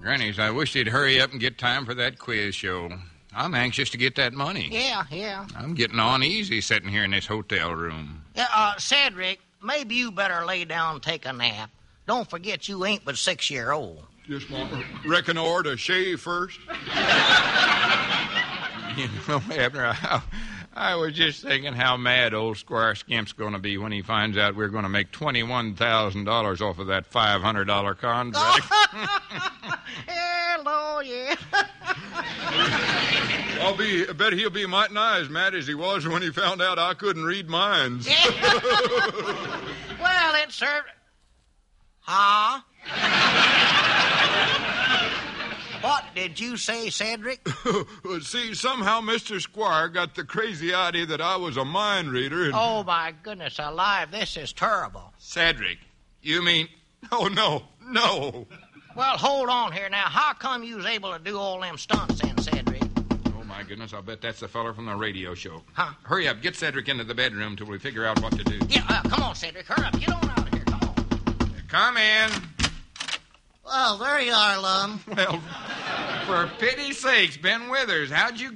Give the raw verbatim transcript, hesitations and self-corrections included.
Grannies, I wish they'd hurry up and get time for that quiz show. I'm anxious to get that money. Yeah, yeah. I'm getting on easy sitting here in this hotel room. Yeah, uh, Cedric, maybe you better lay down and take a nap. Don't forget you ain't but six-year-old. Just want, reckon I ought to shave first. You know, Abner, I, I was just thinking how mad old Squire Skimp's going to be when he finds out we're going to make twenty-one thousand dollars off of that five hundred dollars contract. Hello, yeah. I'll be, I bet he'll be mighty nigh as mad as he was when he found out I couldn't read minds. Well, it served... Huh? What did you say, Cedric? See, somehow Mister Squire got the crazy idea that I was a mind reader. And... Oh, my goodness alive, this is terrible. Cedric, you mean... Oh, no, no. Well, hold on here now. How come you was able to do all them stunts then, Cedric? Oh, my goodness, I'll bet that's the feller from the radio show. Huh? Hurry up, get Cedric into the bedroom till we figure out what to do. Yeah, uh, come on, Cedric, hurry up. Get on out of here, come on. Come in. Well, there you are, Lum. Well, for pity's sakes, Ben Withers, how'd you